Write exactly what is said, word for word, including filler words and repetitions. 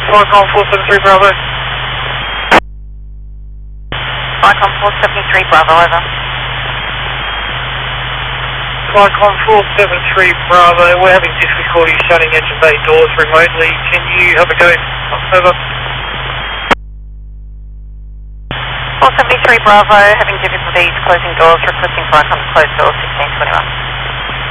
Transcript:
Flycom four seven three Bravo. Flycom four seven three Bravo, over. Flycom four seven three Bravo, we're having difficulty shutting engine bay doors remotely. Can you have a go? Over. four seven three Bravo, having difficulties closing doors, requesting Flycom to close doors sixteen twenty-one.